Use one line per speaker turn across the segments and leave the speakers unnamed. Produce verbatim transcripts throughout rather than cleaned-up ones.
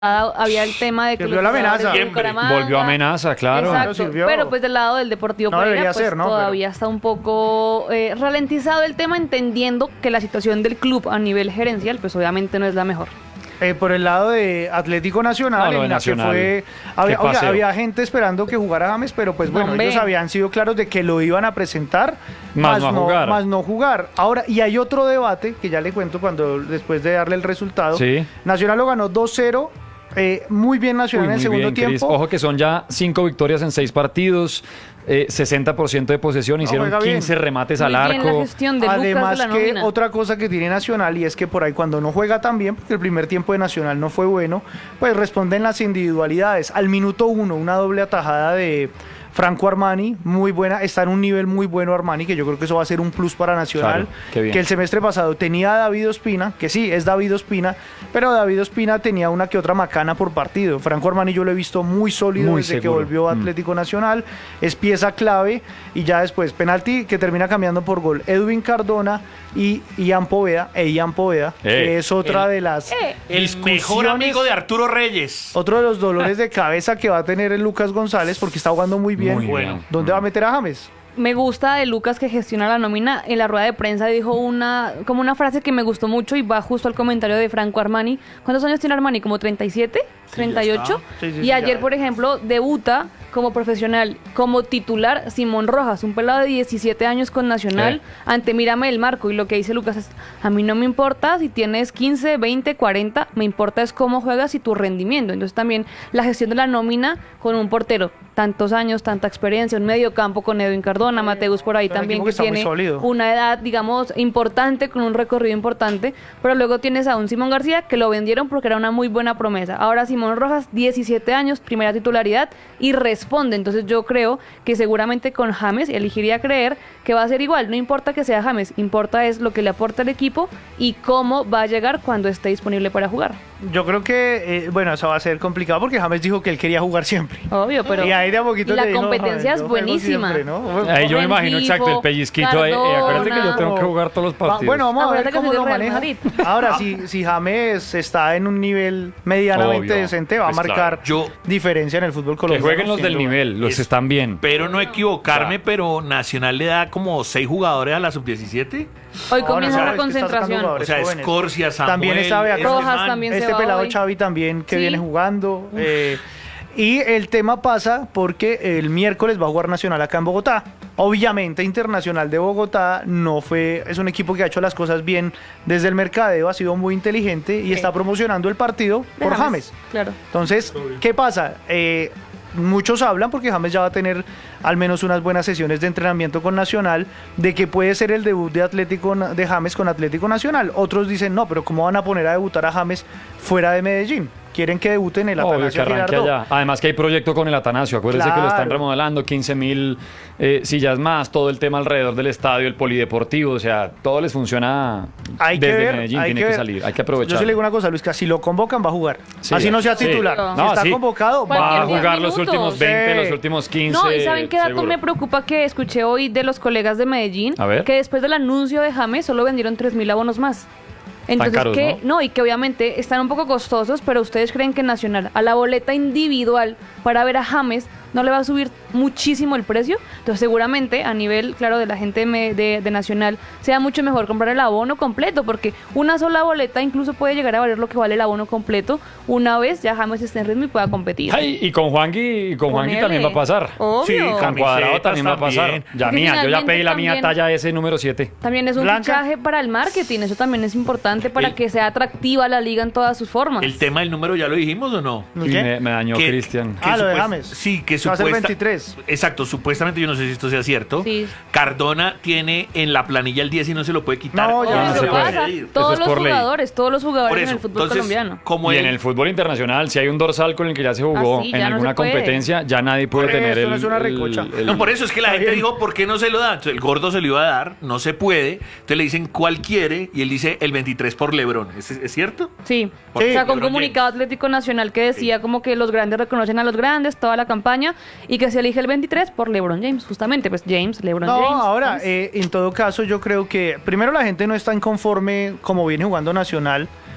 había el tema de que
Sirvió la amenaza.
Volvió amenaza, claro.
Exacto, pero, pero pues del lado del Deportivo
no
Pereira pues
ser, ¿no?
todavía
pero...
está un poco eh, ralentizado el tema, entendiendo que la situación del club a nivel gerencial pues obviamente no es la mejor.
Eh, por el lado de Atlético Nacional,
no,
en la
Nacional.
que fue, había, oiga, había gente esperando que jugara James, pero pues bueno,
Hombre.
ellos habían sido claros de que lo iban a presentar,
más,
más,
no,
no,
jugar.
más no jugar. Ahora, y hay otro debate que ya le cuento cuando después de darle el resultado.
Sí.
Nacional lo ganó dos cero. Eh, muy bien Nacional
Uy,
en el segundo
bien,
tiempo.
Chris. Ojo que son ya cinco victorias en seis partidos, eh, sesenta por ciento de posesión,
No,
hicieron quince
bien.
remates
Muy
al
bien
arco.
la gestión de
Además
Lucas de la
que
nómina.
otra cosa que tiene Nacional y es que por ahí cuando no juega tan bien, porque el primer tiempo de Nacional no fue bueno, pues responden las individualidades. Al minuto uno, una doble atajada de Franco Armani, muy buena, está en un nivel muy bueno Armani, que yo creo que eso va a ser un plus para Nacional,
Claro, qué bien.
que el semestre pasado tenía a David Ospina, que sí, es David Ospina, pero David Ospina tenía una que otra macana por partido. Franco Armani yo lo he visto muy sólido
Muy
desde
seguro.
que volvió a
Mm.
Atlético Nacional, es pieza clave, y ya después penalti que termina cambiando por gol Edwin Cardona y Ian Poveda, e Ian Poveda,
Eh.
que es otra
El-
de las
Eh.
El mejor
discusiones,
amigo de Arturo Reyes.
otro de los dolores de cabeza que va a tener el Lucas González, porque está jugando muy bien.
Muy
bueno.
bien.
¿Dónde va a meter a James?
Me gusta de Lucas que gestiona la nómina. En la rueda de prensa dijo una como una frase que me gustó mucho y va justo al comentario de Franco Armani. ¿Cuántos años tiene Armani? ¿Como treinta y siete? ¿treinta y ocho?
Sí, sí,
y
sí,
ayer,
ya.
por ejemplo, debuta como profesional, como titular Simón Rojas, un pelado de diecisiete años con Nacional,
Eh.
ante Mírame el Marco. Y lo que dice Lucas es, a mí no me importa si tienes quince, veinte, cuarenta, me importa es cómo juegas y tu rendimiento. Entonces también la gestión de la nómina con un portero, tantos años, tanta experiencia, un medio campo con Edwin Cardona, Mateus por ahí
Pero un
también
equipo
que,
que está muy
tiene
sólido.
una edad, digamos, importante, con un recorrido importante, pero luego tienes a un Simón García que lo vendieron porque era una muy buena promesa. Ahora Simón Rojas, diecisiete años, primera titularidad y responde. Entonces yo creo que seguramente con James elegiría creer que va a ser igual. No importa que sea James, importa es lo que le aporta el equipo y cómo va a llegar cuando esté disponible para jugar.
Yo creo que, eh, bueno, eso va a ser complicado porque James dijo que él quería jugar siempre.
Obvio, pero
y ahí de a poquito
y la
le dijo,
competencia
"Ay,
es
yo juego
buenísima.
siempre", ¿no?
Ahí yo me imagino
Rengifo,
exacto el pellizquito. Eh, eh, acuérdate que yo tengo que jugar todos los
Va-
partidos.
Bueno, vamos a ver
Acuérdate que
cómo
soy
lo
del Real
maneja.
Madrid.
Ahora, si, si James está en un nivel medianamente
Obvio,
decente, va a
pues
marcar
claro.
Yo-
diferencia en el fútbol
Que
colombiano.
jueguen los
sin
del
duda.
nivel, los
Es-
están bien.
Pero no equivocarme,
Ya.
pero Nacional le da como seis jugadores a la sub diecisiete.
Hoy
Ahora,
comienza
¿sabes?
la
Que está sacando
concentración.
O
jugadores
sea,
jóvenes.
Escorcia, Samuel.
También está Beatriz.
ese
Rojas
man.
también. se
Este
va
pelado
hoy.
Xavi también que
Sí.
viene jugando. eh, y el tema pasa porque el miércoles va a jugar Nacional acá en Bogotá. Obviamente Internacional de Bogotá no fue, es un equipo que ha hecho las cosas bien desde el mercadeo, ha sido muy inteligente y
Sí.
está promocionando el partido
De
por James.
Claro.
Entonces, ¿qué pasa? Eh, muchos hablan, porque James ya va a tener al menos unas buenas sesiones de entrenamiento con Nacional, de que puede ser el debut de Atlético Na- de James con Atlético Nacional. Otros dicen, no, pero ¿cómo van a poner a debutar a James fuera de Medellín? Quieren que debute en el
Obvio que
Atanasio
arranque
Girardot.
allá. Además que hay proyecto con el Atanasio. Acuérdense que lo están
Claro.
remodelando, quince mil eh, sillas más, todo el tema alrededor del estadio, el polideportivo. O sea, todo les funciona
Hay que
desde
ver,
Medellín.
hay
Tiene
que
que,
ver.
salir, hay que
Yo
aprovechar.
sí le digo una cosa, Luis, que si lo convocan va a jugar.
Sí,
Así no sea
sí.
titular.
No,
Si está
sí.
convocado,
Cualquier
Va a
va a
diez
jugar los
minutos.
últimos veinte,
Sí.
los últimos quince.
No, y ¿saben qué dato
seguro.
me preocupa que escuché hoy de los colegas de Medellín?
A ver.
Que después del anuncio de James solo vendieron tres mil abonos más. Entonces,
caros,
que
¿no?
¿no? y que obviamente están un poco costosos, pero ustedes creen que Nacional, a la boleta individual para ver a James, no le va a subir muchísimo el precio. Entonces, seguramente a nivel, claro, de la gente me- de, de Nacional, sea mucho mejor comprar el abono completo, porque una sola boleta incluso puede llegar a valer lo que vale el abono completo una vez ya James esté en ritmo y pueda competir.
Ay, y con Juangui, y con Juangui
Ponele.
también va a pasar.
Obvio.
Sí,
Con
camisetas
Cuadrado también va a pasar.
también.
Ya
Porque
mía, yo ya
finalmente
pedí la mía
también-
talla S número siete.
También es un
Blanca.
fichaje para el marketing, eso también es importante para
El-
que sea atractiva la liga en todas sus formas.
¿El tema del número ya lo dijimos o no?
¿No
Y
qué?
me, me dañó
Que-
Cristian.
que
Ah, lo de
supuest-
James.
Sí, que
Que va a ser
supuesta-
veintitrés.
Exacto, supuestamente yo no sé si esto sea cierto.
Sí.
Cardona tiene en la planilla el diez y no se lo puede quitar.
No, ya
Obvio,
no
eso
se puede.
pasa.
ir.
Todos
Eso es
los
por ley.
jugadores, todos los jugadores
Por
en
eso,
el fútbol
entonces,
colombiano.
como
Y
él-
en el fútbol internacional, si hay un dorsal con el que ya se jugó
Ah, sí,
en
ya no
alguna
se puede.
competencia, ya nadie puede
Por eso,
tener
esto
el,
no es una
el-
recocha.
el-
No, por eso es que la
Está
gente
bien.
dijo, ¿por qué no se lo da? Entonces, el gordo se lo iba a dar, no se puede. Entonces le dicen, ¿cuál quiere? Y él dice, el veintitrés por Lebron. ¿Es, es cierto?
Sí,
Por
o sea, con
LeBron
comunicado Atlético Nacional que decía como que los grandes reconocen a los grandes, toda la campaña, y que se elige el veintitrés por LeBron James, justamente, pues James, LeBron
No,
James.
ahora,
James.
eh, en todo caso, yo creo que primero la gente no está inconforme como viene jugando Nacional,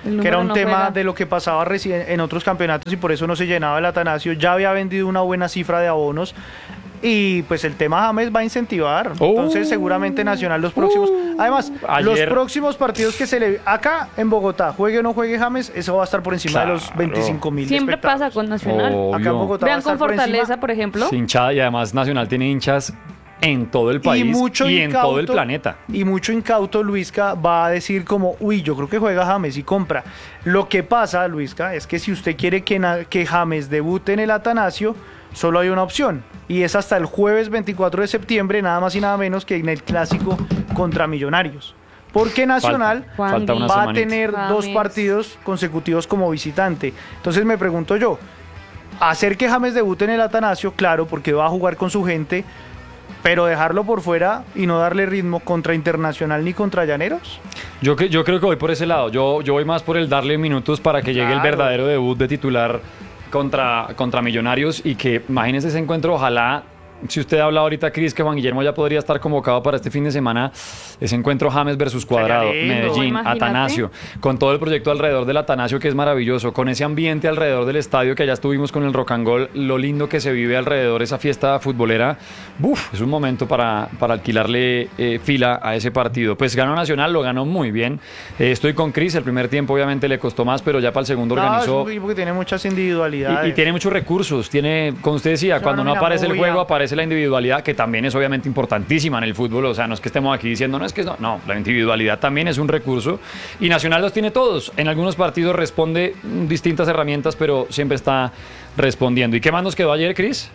El
que era
número
un
no
tema
juega.
de lo que pasaba reci- en otros campeonatos y por eso no se llenaba el Atanasio. Ya había vendido una buena cifra de abonos. Y pues el tema James va a incentivar.
Oh.
Entonces seguramente Nacional los próximos. Además, los
Ayer-
próximos partidos que se le... Acá en Bogotá, juegue o no juegue James, eso va a estar por encima de los
Claro.
veinticinco mil.
Siempre pasa con Nacional.
Obvio.
Acá en Bogotá va a
Vean
estar
con
por
Fortaleza,
encima.
por ejemplo.
Sí, hinchada, y además Nacional tiene hinchas en todo el país y,
mucho
en todo el
incauto-
planeta.
Y mucho incauto Luisca va a decir como, uy, yo creo que juega James y compra. Lo que pasa, Luisca, es que si usted quiere que, na- que James debute en el Atanasio, solo hay una opción. Y es hasta el jueves veinticuatro de septiembre, nada más y nada menos que en el clásico contra Millonarios. Porque Nacional
Falta.
Falta una
va a
semanita.
tener dos
James.
partidos consecutivos como visitante. Entonces me pregunto yo, hacer que James debute en el Atanasio, claro, porque va a jugar con su gente, pero dejarlo por fuera y no darle ritmo contra Internacional ni contra Llaneros.
Yo, que- yo creo que voy por ese lado. Yo, yo voy más por el darle minutos para que llegue el
Claro.
verdadero debut de titular contra, contra Millonarios y que imagínense ese encuentro. Ojalá, si usted habla ahorita, Cris, que Juan Guillermo ya podría estar convocado para este fin de semana, ese encuentro James versus Cuadrado,
Sería lindo.
Medellín,
Imagínate.
Atanasio, con todo el proyecto alrededor del Atanasio que es maravilloso, con ese ambiente alrededor del estadio que allá estuvimos con el Rock and Roll, lo lindo que se vive alrededor esa fiesta futbolera. Uf, es un momento para, para alquilarle eh, fila a ese partido. Pues ganó Nacional, lo ganó muy bien. Eh, estoy con Cris, el primer tiempo obviamente le costó más, pero ya para el segundo
No, es
organizó.
un equipo que tiene muchas individualidades.
Y, y tiene muchos recursos, tiene, como usted decía,
Es una
cuando no
nómina
aparece el
muy
juego,
amplia.
aparece la individualidad, que también es obviamente importantísima en el fútbol, o sea, no es que estemos aquí diciendo, no es que no, no, la individualidad también es un recurso, y Nacional los tiene todos, en algunos partidos responde mm, distintas herramientas, pero siempre está respondiendo. ¿Y qué más nos quedó ayer, Cris?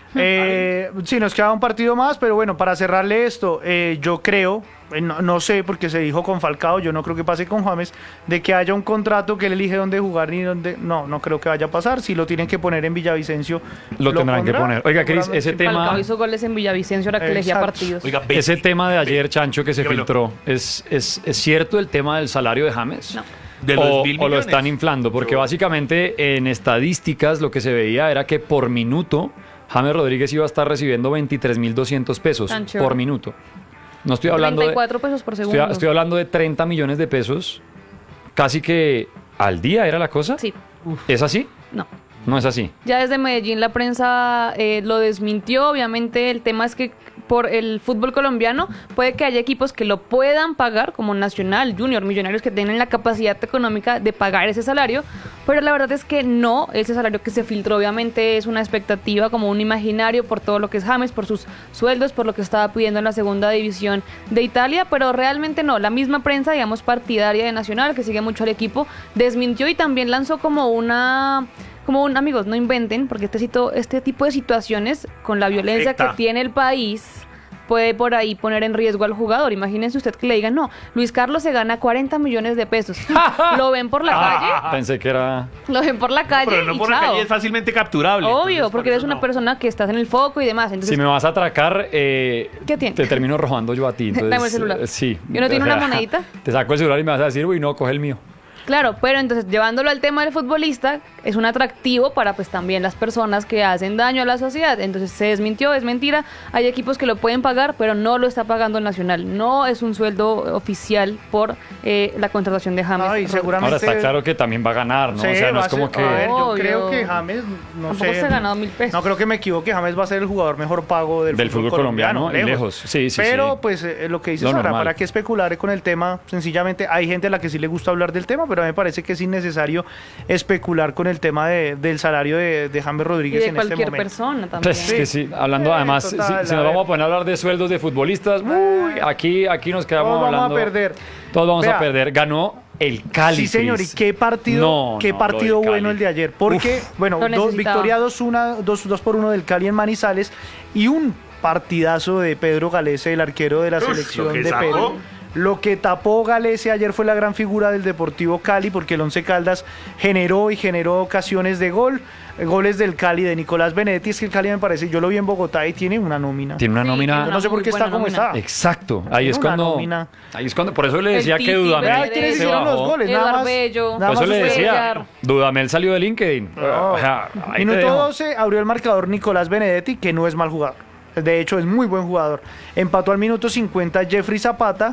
Eh, sí, nos queda un partido más, pero bueno, para cerrarle esto, eh, yo creo, eh, no, no sé, porque se dijo con Falcao, yo no creo que pase con James, de que haya un contrato que él elige dónde jugar ni dónde. No, no creo que vaya a pasar. Si lo tienen que poner en Villavicencio,
Lo tendrán que
pondrá,
poner. Oiga, Cris,
seguramente.
ese tema-
Falcao hizo goles en Villavicencio ahora que elegía
Exacto.
partidos.
Oiga, ve-
Ese tema de ayer, Chancho, que se
Dígamelo.
filtró, ¿es, es, ¿es cierto el tema del salario de James?
No.
de los
o,
mil
o lo
millones.
están inflando, porque
Yo-
básicamente en estadísticas lo que se veía era que por minuto James Rodríguez iba a estar recibiendo veintitrés mil doscientos pesos
Tan chévere.
por minuto. No estoy hablando
treinta y
de,
cuatro pesos por
estoy,
segundo.
estoy hablando de treinta millones de pesos, casi que al día era la cosa.
Sí,
¿Es así?
no.
No es así.
Ya desde Medellín la prensa eh, lo desmintió. Obviamente el tema es que por el fútbol colombiano puede que haya equipos que lo puedan pagar, como Nacional, Junior, Millonarios, que tienen la capacidad económica de pagar ese salario, pero la verdad es que no. Ese salario que se filtró obviamente es una expectativa, como un imaginario por todo lo que es James, por sus sueldos, por lo que estaba pidiendo en la segunda división de Italia, pero realmente no. La misma prensa, digamos, partidaria de Nacional, que sigue mucho al equipo, desmintió y también lanzó como una... Como un, amigos, no inventen, porque este, sito- este tipo de situaciones, con la violencia
Afecta.
que tiene el país, puede por ahí poner en riesgo al jugador. Imagínense usted que le digan, no, Luis Carlos se gana cuarenta millones de pesos. ¿Lo ven por la calle?
Pensé que era...
Lo ven por la calle
Pero no
y
por la
chao.
calle es fácilmente capturable.
Obvio,
entonces, por
porque eres
eso
una
no.
persona que estás en el foco y demás. Entonces,
Si me vas a atracar, eh,
¿Qué tiene?
te termino robando yo a ti. Entonces,
Dame el celular.
eh, sí.
¿Y no tiene
O
una
sea,
monedita?
Te saco el celular y me vas a decir, uy, no, coge el mío.
claro, pero entonces llevándolo al tema del futbolista, es un atractivo para pues también las personas que hacen daño a la sociedad. Entonces se desmintió, es mentira. Hay equipos que lo pueden pagar, pero no lo está pagando el Nacional. No es un sueldo oficial por eh, la contratación de James.
No, y
Rodríguez.
seguramente-
Ahora está claro que también va a ganar, ¿no?
Sí,
o sea, no
va
es
a ser-
como que...
a ver, yo
Obvio.
creo que James, no
Tampoco
sé.
se ha ganado mil pesos.
No creo que me equivoque, James va a ser el jugador mejor pago del,
Del fútbol colombiano, y lejos. Sí, sí,
Pero,
sí.
pues, eh, lo que dice
Lo
Sara,
normal.
¿para qué especular con el tema? Sencillamente, hay gente a la que sí le gusta hablar del tema, pero a mí me parece que es innecesario especular con el tema de- del salario de, de James
Y
Rodríguez
de
en este
cualquier
momento.
persona también.
Pues, es que sí, hablando
Eh,
además,
total,
si, si
a
nos
ver.
vamos a poner a hablar de sueldos de futbolistas, uy, aquí, aquí nos quedamos
Todos vamos a
hablando.
perder.
Todos vamos
Vea.
a perder. Ganó el Cali.
Sí, señor, y
Cris.
qué partido,
No,
qué
no,
partido
lo del
bueno
Cali.
el de ayer. Porque, bueno,
Lo
dos,
necesitaba.
victoria dos uno, dos, dos por uno del Cali en Manizales y un partidazo de Pedro Galese, el arquero de la
Uf,
selección
lo que
de
sacó.
Perú. Lo que tapó Galese ayer fue la gran figura del Deportivo Cali, porque el Once Caldas generó y generó ocasiones de gol. eh, Goles del Cali, de Nicolás Benedetti. Es que el Cali me parece, yo lo vi en Bogotá y tiene una nómina.
Tiene una
Sí,
nómina.
tiene
Yo no sé por
muy
qué está
buena
como
nómina.
está.
Exacto. Ahí es
Una
cuando.
nómina.
Ahí es cuando. Por eso le
El
decía que
Titi,
Dudamel
Vea
Benedetti,
quiénes
se
hicieron los
bajó.
goles.
Eduard
Nada más,
Bello.
nada
Por eso
más
le
usted-
decía.
Cuellar.
Dudamel salió de LinkedIn.
No.
O sea, ahí te
Minuto
dejo.
doce abrió el marcador Nicolás Benedetti, que no es mal jugador. De hecho, es muy buen jugador. Empató al minuto cincuenta Jeffrey Zapata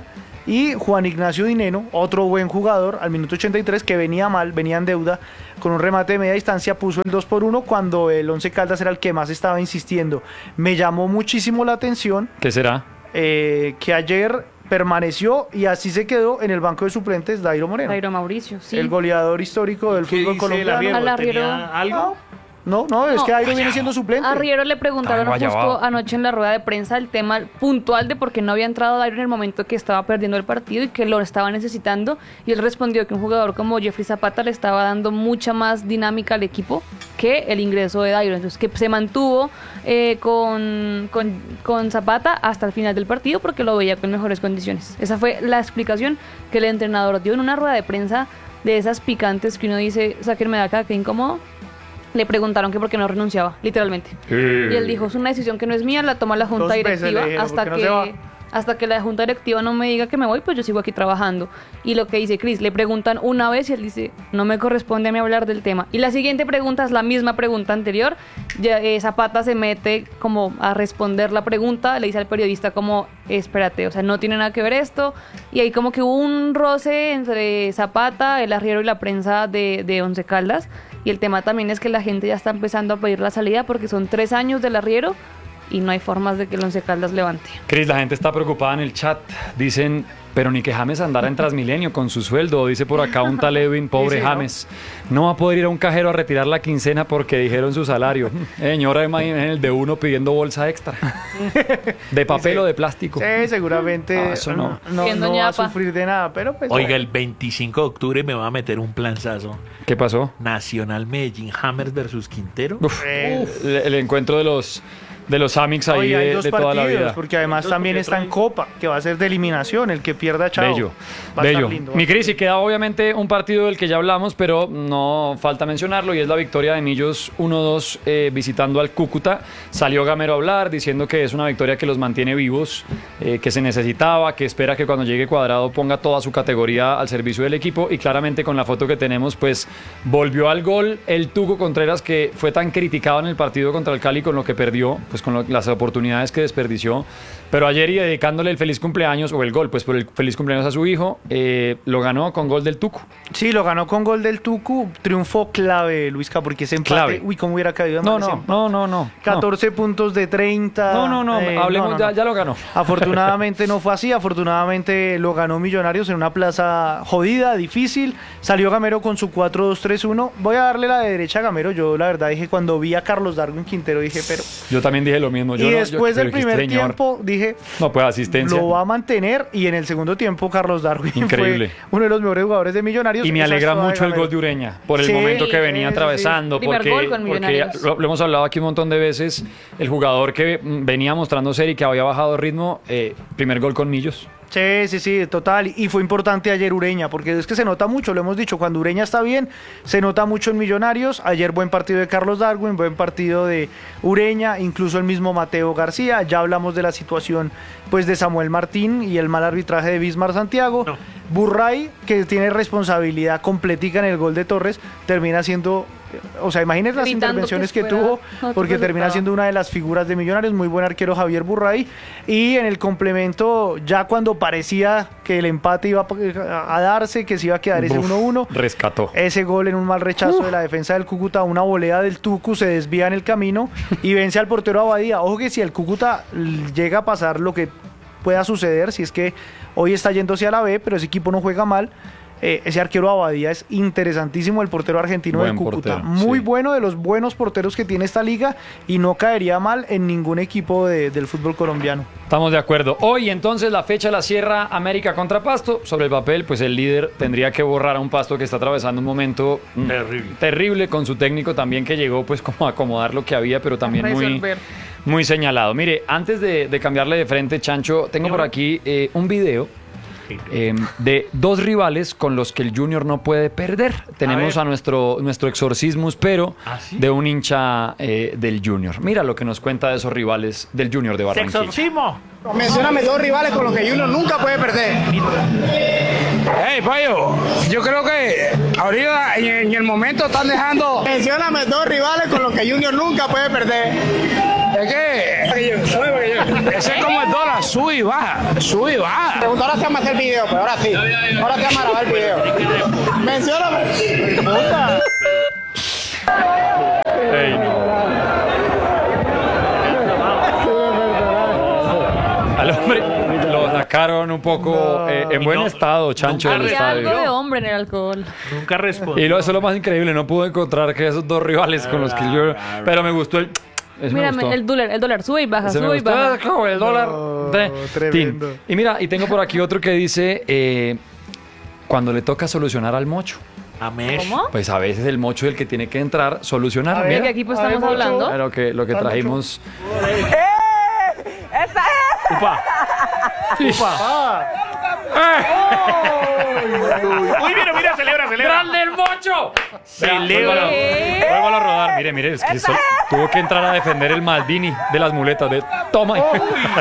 Y Juan Ignacio Dineno, otro buen jugador, al minuto ochenta y tres, que venía mal, venía en deuda, con un remate de media distancia, puso el dos por uno cuando el Once Caldas era el que más estaba insistiendo. Me llamó muchísimo la atención.
¿Qué será?
Eh, que ayer permaneció y así se quedó en el banco de suplentes Dairo Moreno.
Dairo Mauricio, sí.
El goleador histórico del
¿Qué
fútbol
dice el
colombiano.
Arriero?
Al Arriero.
¿Tenía algo?
No, no, es
No,
que Dairo viene siendo suplente.
Arriero le preguntaron
Estaba
justo
guayabao.
anoche en la rueda de prensa el tema puntual de por qué no había entrado Dairo en el momento que estaba perdiendo el partido y que lo estaba necesitando, y él respondió que un jugador como Jeffrey Zapata le estaba dando mucha más dinámica al equipo que el ingreso de Dairo, entonces que se mantuvo eh, con, con, con Zapata hasta el final del partido porque lo veía con mejores condiciones. Esa fue la explicación que el entrenador dio en una rueda de prensa de esas picantes que uno dice, sáquenme de acá, qué incómodo. Le preguntaron que por qué no renunciaba, literalmente. Y él dijo, es una decisión que no es mía, la toma la junta
Dos veces le
directiva
dijeron,
hasta
¿por qué no se va?
que hasta que la junta directiva no me diga que me voy, pues yo sigo aquí trabajando. Y lo que dice Cris, le preguntan una vez y él dice, no me corresponde a mí hablar del tema. Y la siguiente pregunta es la misma pregunta anterior. Ya, eh, Zapata se mete como a responder la pregunta, le dice al periodista como, espérate, o sea, no tiene nada que ver esto. Y ahí como que hubo un roce entre Zapata, el arriero y la prensa de, de Once Caldas. Y el tema también es que la gente ya está empezando a pedir la salida porque son tres años del arriero y no hay formas de que el Once Caldas levante.
Cris, la gente está preocupada en el chat. Dicen, pero ni que James andara en Transmilenio con su sueldo. Dice por acá un tal Edwin, pobre
Sí, sí, ¿no?
James. No va a poder ir a un cajero a retirar la quincena porque dijeron su salario. Eh, señora, imaginen el de uno pidiendo bolsa extra. ¿De papel
Sí.
o de plástico?
Sí, seguramente
Ah, eso no.
no,
Siendo
no va a
ñapa.
sufrir de nada, pero pues
Oiga,
bueno.
el veinticinco de octubre me va a meter un planzazo.
¿Qué pasó?
Nacional Medellín, Hammers versus Quintero.
Uf,
Eh,
el, el encuentro de los de los Amics ahí
Oye, hay
de,
dos
de toda la
partidos,
vida.
porque además
Dos
también
porque
está en
traen-
Copa, que va a ser de eliminación, el que pierda chao.
Bello,
Va a
bello.
estar lindo, va a
Mi
estar
Cris, y queda obviamente un partido del que ya hablamos, pero no falta mencionarlo, y es la victoria de Millos uno dos eh, visitando al Cúcuta. Salió Gamero a hablar diciendo que es una victoria que los mantiene vivos, eh, que se necesitaba, que espera que cuando llegue Cuadrado ponga toda su categoría al servicio del equipo, y claramente con la foto que tenemos, pues volvió al gol el Tuco Contreras, que fue tan criticado en el partido contra el Cali con lo que perdió, pues con lo- las oportunidades que desperdició. Pero ayer, y dedicándole el feliz cumpleaños, o el gol, pues por el feliz cumpleaños a su hijo, eh, lo ganó con gol del Tuco.
Sí, lo ganó con gol del Tucu, triunfo clave, Luisca, porque ese empate,
Clave.
uy, cómo hubiera caído
No,
mal ese
no,
empate.
no, no, no.
catorce puntos de treinta.
No, no, no,
eh,
hablemos,
no, no,
ya,
no.
ya lo ganó.
Afortunadamente no fue así, afortunadamente lo ganó Millonarios en una plaza jodida, difícil. Salió Gamero con su cuatro dos tres uno. Voy a darle la de derecha a Gamero. Yo la verdad dije, cuando vi a Carlos Darwin Quintero, dije, pero...
Yo también dije lo mismo. Yo
y
no- yo-
después del
pero qué
primer
señor.
tiempo dije,
No, pues asistencia.
lo va a mantener, y en el segundo tiempo Carlos Darwin
Increíble.
fue uno de los mejores jugadores de Millonarios.
Y me
Esa
alegra
es toda
mucho el
Gamero.
gol de Ureña, por el
Sí,
momento que venía
eso sí.
atravesando,
Primer
porque,
gol con
porque
Millonarios.
lo, lo hemos hablado aquí un montón de veces, el jugador que mm, venía mostrando ser y que había bajado ritmo, eh, primer gol con Millos.
Sí, sí, sí, total. Y fue importante ayer Ureña, porque es que se nota mucho, lo hemos dicho, cuando Ureña está bien, se nota mucho en Millonarios. Ayer buen partido de Carlos Darwin, buen partido de Ureña, incluso el mismo Mateo García. Ya hablamos de la situación pues de Samuel Martín y el mal arbitraje de Bismar Santiago.
No.
Burray, que tiene responsabilidad completica en el gol de Torres, termina siendo... O sea, imagínense las
Gritando
intervenciones
que
que,
fuera
tuvo,
otro
porque termina
resultado.
siendo una de las figuras de Millonarios, muy buen arquero Javier Burray. Y en el complemento, ya cuando parecía que el empate iba a a darse, que se iba a quedar ese
Uf,
uno uno,
Rescató.
ese gol en un mal rechazo de la defensa del Cúcuta, una volea del Tucu, se desvía en el camino y vence al portero Abadía. Ojo que si el Cúcuta l- llega a pasar lo que pueda suceder, si es que hoy está yéndose a la B, pero ese equipo no juega mal, eh, ese arquero Abadía es interesantísimo, el portero argentino
Buen
del Cúcuta.
portero,
Muy
sí.
bueno, de los buenos porteros que tiene esta liga, y no caería mal en ningún equipo de- del fútbol colombiano.
Estamos de acuerdo. Hoy entonces la fecha la cierra América contra Pasto. Sobre el papel, pues el líder tendría que borrar a un Pasto que está atravesando un momento mm,
Terrible.
terrible, con su técnico también, que llegó pues como a acomodar lo que había, pero también muy,
Resolver.
muy señalado. Mire, antes de, de cambiarle de frente, Chancho, tengo por aquí eh, un video eh, de dos rivales con los que el Junior no puede perder. Tenemos
ver.
a, nuestro, nuestro exorcismus, pero
¿Ah, sí?
de un hincha eh, del Junior. Mira lo que nos cuenta de esos rivales del Junior de Barranquilla.
¡Sexorcismo!
Mencióname dos rivales con los que Junior nunca puede perder.
Hey, Payo, yo creo que ahorita en, en el momento están dejando.
Mencióname dos rivales con los que Junior nunca puede perder.
Es que ese es como el dólar, sube y baja, sube y baja.
Pregunta, ahora sí vamos a hacer video, pues ahora sí. Ahora sí vamos a grabar el video. Mencióname. Puta.
Ey, no. Al hombre lo sacaron un poco eh, en buen
no,
estado, Chancho,
nunca
del
Hay
estadio.
algo de hombre en el alcohol.
Nunca respondió.
Y lo, eso es lo más increíble, no pude encontrar que esos dos rivales con los que yo... Pero me gustó el... ese me
Mira,
gustó.
el dólar, el dólar sube y baja,
Ese me
sube y
gustó.
baja.
Es como el dólar.
No,
de-
tremendo.
Tin. Y mira, y tengo por aquí otro que dice, eh, cuando le toca solucionar al mocho.
A Mesh.
¿Cómo?
Pues a veces el mocho es el que tiene que entrar, solucionar.
A
¿De
ver,
Mira,
qué equipo
a ver,
estamos
Mocho.
hablando?
Era lo que, lo que
Está
trajimos.
Upa.
Ah,
Uy, mira, mira, celebra, celebra.
¡Grande el mocho!
Celebra.
¿Qué?
Vuélvalo a rodar. Mire, mire, es que so- tuvo que entrar a defender el Maldini de las muletas. De, toma.
lo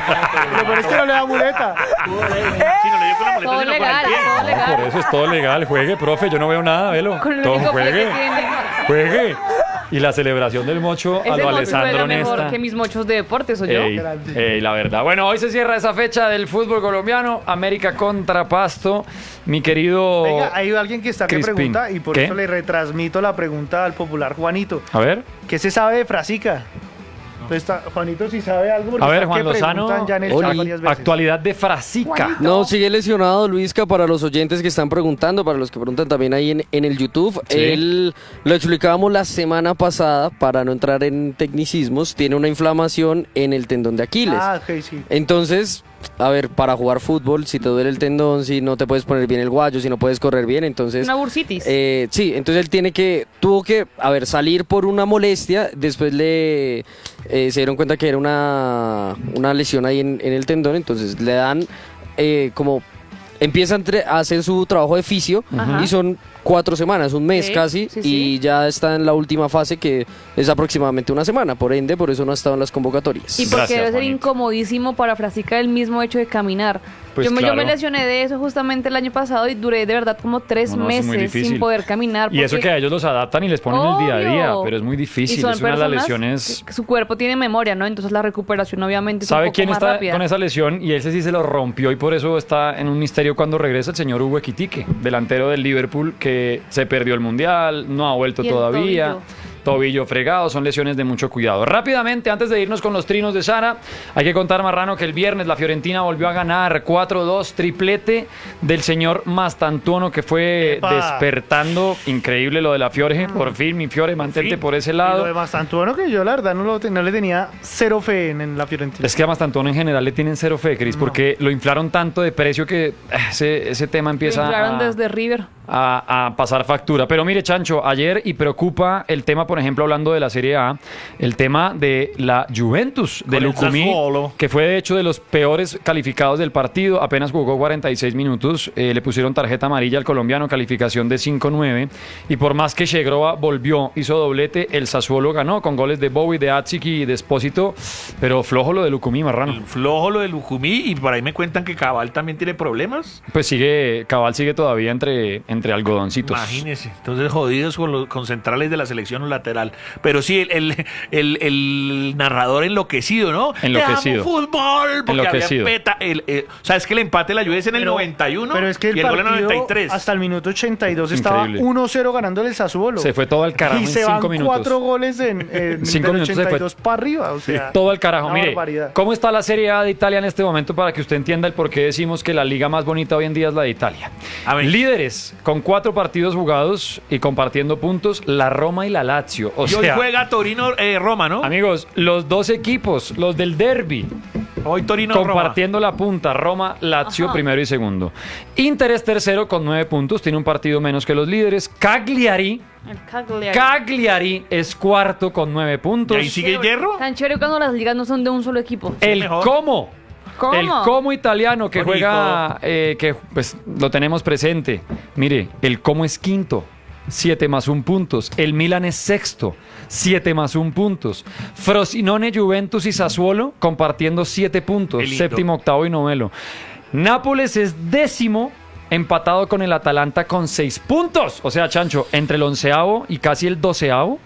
peor es que no le da muleta.
Sí, no le dio con la muleta,
Todo
sino con el
legal,
pie.
todo
No,
legal.
por eso es todo legal. Juegue, profe. Yo no veo nada, velo.
Con el
Todo
único pie que
juegue.
tiene.
Juegue. Y la celebración del mocho a
Ese
lo
mocho
Alessandro
juega mejor
Nesta.
que mis mochos de deportes, ¿o yo?
Ey, ey, la verdad. Bueno, hoy se cierra esa fecha del fútbol colombiano. América contra Pasto. Mi querido.
Venga, hay alguien que está que
Crispín.
pregunta y por
¿Qué?
eso le retransmito la pregunta al popular Juanito.
A ver.
¿Qué se sabe de Frasica? Entonces, está- Juanito, si sabe algo. porque
A ver,
está
Juan
que
Lozano.
preguntan ya en el
Oli.
chat varias veces.
Actualidad de Frasica.
No, sigue lesionado Luisca para los oyentes que están preguntando, para los que preguntan también ahí en, en el YouTube.
Sí.
Él, lo explicábamos la semana pasada, para no entrar en tecnicismos, tiene una inflamación en el tendón de Aquiles.
Ah, ok, sí.
Entonces, a ver, para jugar fútbol, si te duele el tendón, si no te puedes poner bien el guayo, si no puedes correr bien, entonces...
Una bursitis.
Eh, sí, entonces él tiene que, tuvo que, a ver, salir por una molestia, después le eh, se dieron cuenta que era una, una lesión ahí en, en el tendón, entonces le dan eh, como, empieza a entre- a hacer su trabajo de fisio
Ajá.
y son cuatro semanas, un mes
Sí,
casi,
sí,
y
sí.
ya está en la última fase que es aproximadamente una semana, por ende, por eso no ha estado en las convocatorias.
Y porque
Gracias,
debe ser
Juanito.
incomodísimo para Frasica el mismo hecho de caminar.
Pues
yo, me, yo me
claro.
lesioné de eso justamente el año pasado y duré de verdad como tres
No, no, es muy
meses
difícil.
sin poder caminar.
Y eso
porque-
que a ellos los adaptan y les ponen el día a día,
Obvio.
pero es muy
Y
difícil.
son
Es una de las
personas
lesiones.
que su cuerpo tiene memoria, ¿no? Entonces la recuperación obviamente es un
¿Sabe
poco
quién
más
está
rápida.
con esa lesión? Y ese sí se lo rompió y por eso está en un misterio cuando regresa el señor Hugo Equitique, delantero del Liverpool, que se perdió el Mundial, no ha vuelto
Y el
todavía.
tobillo.
Tobillo fregado, son lesiones de mucho cuidado. Rápidamente, antes de irnos con los trinos de Sara, hay que contar, Marrano, que el viernes la Fiorentina volvió a ganar cuatro dos, triplete del señor Mastantuono, que fue
¡Epa!
despertando. Increíble lo de la Fiore. Por fin, mi Fiore, mantente
fin.
por ese
Y
lado.
lo de Mastantuono, que yo la verdad no, lo, te- no le tenía cero fe en, en la Fiorentina.
Es que a Mastantuono en general le tienen cero fe, Cris, porque lo inflaron tanto de precio que eh, ese, ese tema
Lo
empieza
inflaron
a,
desde River.
a- a pasar factura. Pero mire, Chancho, ayer, y preocupa el tema, por ejemplo, hablando de la Serie A, el tema de la Juventus, de
Con el
Lucumí,
Sassuolo.
que fue de hecho de los peores calificados del partido, apenas jugó cuarenta y seis minutos, eh, le pusieron tarjeta amarilla al colombiano, calificación de cinco nueve, y por más que Shegrova volvió, hizo doblete, el Sassuolo ganó con goles de Bowie, de Atzik y de Espósito, pero flojo lo de Lucumí, Marrano.
Flojo lo de Lucumí y por ahí me cuentan que Cabal también tiene problemas.
Pues sigue, Cabal sigue todavía entre, entre algodoncitos.
Imagínese. Entonces jodidos con los con centrales de la selección lateral. Pero sí, el, el, el, el narrador enloquecido, ¿no?
Enloquecido.
Te amo fútbol. Porque
Enloquecido.
había peta. El, eh, o sea, es que el empate de la Juve es en el
Pero-
noventa y uno
Pero es que el
y el gol en el
partido
noventa y tres.
hasta el minuto ochenta y dos estaba
Increíble.
uno cero ganando el Sassuolo.
Se fue todo al carajo
Y
en
se
cinco
van
minutos.
cuatro goles en, en
Cinco
del
minutos se fue.
ochenta y dos para arriba. O sea,
Todo el carajo.
una
Mire,
barbaridad.
¿cómo está la Serie A de Italia en este momento para que usted entienda el por qué decimos que la liga más bonita hoy en día es la de Italia?
A ver.
Líderes con cuatro partidos jugados y compartiendo puntos, la Roma y la Lazio. O
Y hoy
sea,
juega Torino eh, Roma, ¿no?
amigos, los dos equipos, los del derby,
Hoy Torino Roma.
compartiendo la punta, Roma, Lazio
Ajá.
primero y segundo. Inter es tercero con nueve puntos, tiene un partido menos que los líderes. Cagliari,
El Cagliari.
Cagliari es cuarto con nueve
¿Y
puntos.
ahí sigue Hierro?
Tan chévere cuando las ligas no son de un solo equipo.
El
mejor.
Como.
¿Cómo?
El Como italiano que
Con
juega, eh, que pues lo tenemos presente. Mire, el Como es quinto, siete más un puntos. El Milan es sexto, siete más un puntos. Frosinone, Juventus y Sassuolo compartiendo siete puntos,
Qué lindo.
séptimo, octavo y noveno. Nápoles es décimo, empatado con el Atalanta con seis puntos. O sea, Chancho, entre el onceavo y casi el doceavo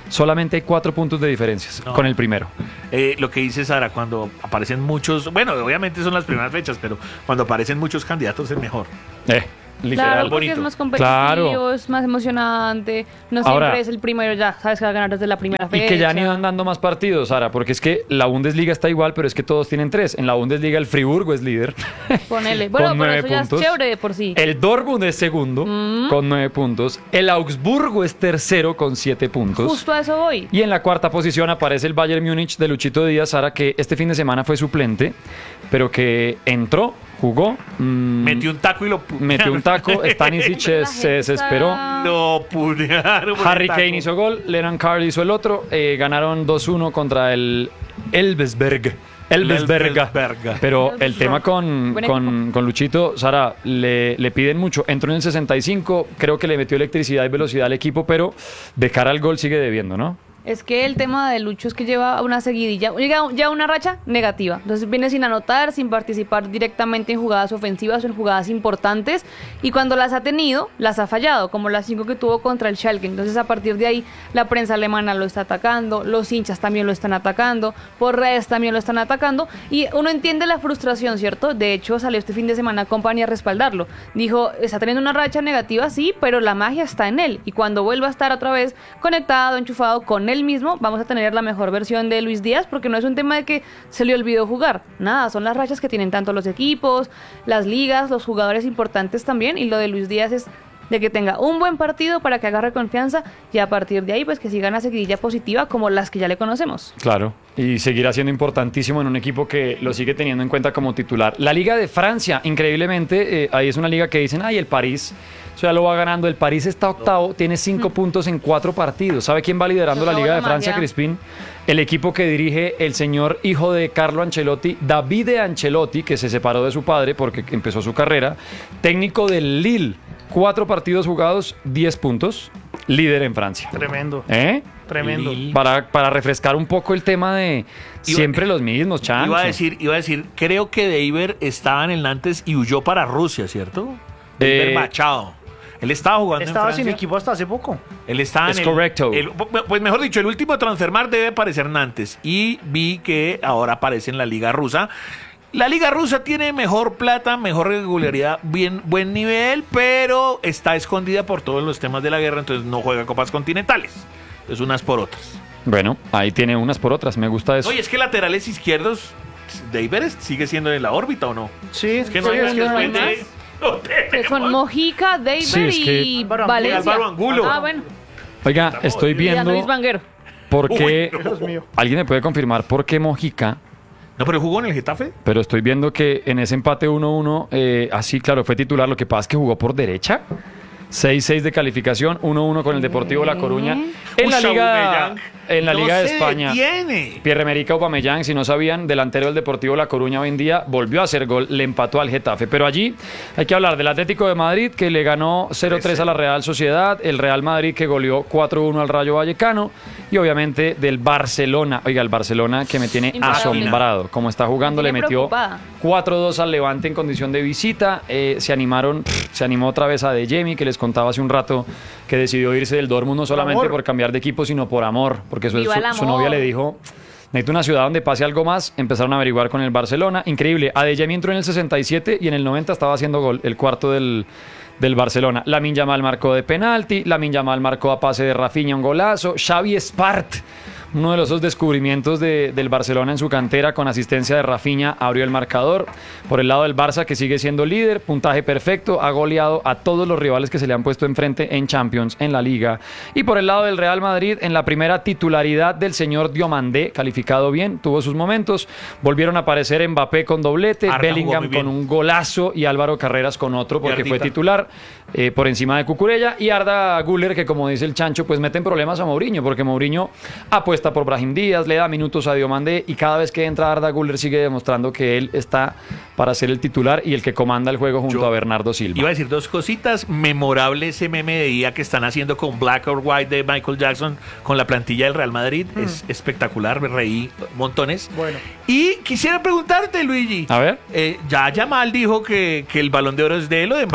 Solamente hay cuatro puntos de diferencias
No.
con el primero.
Eh, lo que dice Sara, cuando aparecen muchos, bueno, obviamente son las primeras fechas, pero cuando aparecen muchos candidatos es mejor.
Eh, literal.
Claro, porque
bonito.
es más competitivo,
Claro.
es más emocionante. No
Ahora-
siempre es el primero ya, sabes que va a ganar desde la primera
Y
fecha.
que ya han ido dando más partidos, Sara, porque es que la Bundesliga está igual, pero es que todos tienen tres. En la Bundesliga el Friburgo es líder.
Ponele. Bueno,
con
pero
nueve
eso ya
puntos.
es chévere de por sí.
El Dortmund es segundo
Mm.
con nueve puntos. El Augsburgo es tercero con siete puntos.
Justo a eso voy.
Y en la cuarta posición aparece el Bayern Múnich de Luchito Díaz, Sara, que este fin de semana fue suplente, pero que entró, jugó, mm,
Metió un taco y lo putearon.
metió un taco, Stanisic
La
se,
gente
se desesperó.
está-
Lo putearon. por el
Harry
taco.
Kane hizo gol, Lennon Carl hizo el otro, eh, ganaron dos uno contra el Elvesberg. Elvesberga.
Elvesberga.
Pero el tema con,
Buen
con, con Luchito, Sara, le, le piden mucho. Entró en el sesenta y cinco, creo que le metió electricidad y velocidad al equipo, pero de cara al gol sigue debiendo, ¿no?
Es que el tema de Lucho es que lleva una seguidilla, llega ya una racha negativa. Entonces viene sin anotar, sin participar directamente en jugadas ofensivas o en jugadas importantes. Y cuando las ha tenido, las ha fallado, como las cinco que tuvo contra el Schalke. Entonces a partir de ahí, la prensa alemana lo está atacando, los hinchas también lo están atacando, por redes también lo están atacando. Y uno entiende la frustración, ¿cierto? De hecho, salió este fin de semana Company a respaldarlo. Dijo, está teniendo una racha negativa, sí, pero la magia está en él. Y cuando vuelva a estar otra vez conectado, enchufado con él mismo, vamos a tener la mejor versión de Luis Díaz, porque no es un tema de que se le olvidó jugar, nada, son las rachas que tienen tanto los equipos, las ligas, los jugadores importantes también, y lo de Luis Díaz es de que tenga un buen partido para que agarre confianza y a partir de ahí pues que siga una seguidilla positiva como las que ya le conocemos.
Claro, y seguirá siendo importantísimo en un equipo que lo sigue teniendo en cuenta como titular. La Liga de Francia, increíblemente, eh, ahí es una liga que dicen, ay, el París, o sea, lo va ganando. El París está octavo, tiene cinco puntos en cuatro partidos. ¿Sabe quién va liderando la
Por
Liga de
favor,
Francia,
Magia.
Crispín? El equipo que dirige el señor hijo de Carlo Ancelotti, Davide Ancelotti, que se separó de su padre porque empezó su carrera, técnico del Lille. Cuatro partidos jugados, diez puntos, líder en Francia.
Tremendo,
¿Eh?
tremendo.
Lille.
Para, para refrescar un poco el tema de siempre los mismos, Chancho.
Iba a decir, iba a decir, creo que Deiber estaba en el Nantes y huyó para Rusia, ¿cierto? Deiber
Eh,
Machado. Él estaba jugando
Estaba
en Francia.
sin equipo hasta hace poco.
Él estaba
Es
en el-
correcto.
el- pues mejor dicho, el último Transfermarkt debe aparecer Nantes. Y vi que ahora aparece en la Liga Rusa. La Liga Rusa tiene mejor plata, mejor regularidad, bien, buen nivel, pero está escondida por todos los temas de la guerra, entonces no juega copas continentales. Entonces unas por otras.
Bueno, ahí tiene unas por otras, me gusta eso.
Oye, es que laterales izquierdos, ¿Deiber sigue siendo en la órbita o no?
Sí,
Es que no
sí,
hay
es
más
que
que
no hay
después de-
más.
no
Que
tenemos.
son Mojica, Deiber
Sí, es que-
y
Álvaro Angulo.
Valencia.
Álvaro Angulo.
Ah, bueno.
Oiga, estoy
Y a Luis
viendo
Vanguero.
por qué...
Uy, no.
Dios mío.
¿Alguien me puede confirmar por qué Mojica?
No, pero jugó en el Getafe.
Pero estoy viendo que en ese empate uno uno, eh, así claro, fue titular. Lo que pasa es que jugó por derecha. seis seis de calificación, uno uno con el Deportivo La Coruña. En la
Uy,
Liga,
Aubameyang
en la
no
Liga de
se
España.
detiene.
Pierre-Emerick Aubameyang, si no sabían, delantero del Deportivo La Coruña hoy en día, volvió a hacer gol, le empató al Getafe. Pero allí hay que hablar del Atlético de Madrid, que le ganó cero tres a la Real Sociedad, el Real Madrid que goleó cuatro uno al Rayo Vallecano, y obviamente del Barcelona. Oiga, el Barcelona que me tiene
Imparable.
asombrado. Como está jugando,
Me
le
tiene
metió
preocupada.
cuatro dos al Levante en condición de visita. Eh, se animaron, se animó otra vez a De Jemi, que les contaba hace un rato que decidió irse del Dortmund no solamente
amor.
por cambiar de equipo, sino por amor, porque su,
Viva
su-
el
su
amor.
novia le dijo, necesito una ciudad donde pase algo más. Empezaron a averiguar con el Barcelona. Increíble, Adeyemi entró en el sesenta y siete y en el noventa estaba haciendo gol, el cuarto del, del Barcelona. Lamine Yamal marcó de penalti, Lamine Yamal marcó a pase de Rafinha un golazo, Xavi Espart, uno de los dos descubrimientos de- del Barcelona en su cantera, con asistencia de Rafinha, abrió el marcador. Por el lado del Barça, que sigue siendo líder, puntaje perfecto, ha goleado a todos los rivales que se le han puesto enfrente en Champions, en la Liga. Y por el lado del Real Madrid, en la primera titularidad del señor Diomandé, calificado bien, tuvo sus momentos. Volvieron a aparecer Mbappé con doblete,
Arda jugó
Bellingham
muy bien.
con un golazo y Álvaro Carreras con otro, porque fue
Ardita.
titular eh, por encima de Cucurella. Y Arda Güler, que como dice el Chancho, pues meten problemas a Mourinho, porque Mourinho apuesta por Brahim Díaz, le da minutos a Diomandé, y cada vez que entra Arda Güler sigue demostrando que él está para ser el titular y el que comanda el juego junto
Yo
a Bernardo Silva.
Iba a decir dos cositas. Memorable ese meme de día que están haciendo con Black or White de Michael Jackson con la plantilla del Real Madrid. Es espectacular, me reí montones.
Bueno.
Y quisiera preguntarte, Luigi.
A ver.
eh, ya Yamal dijo que, que el Balón de Oro es de él o de Mbappé.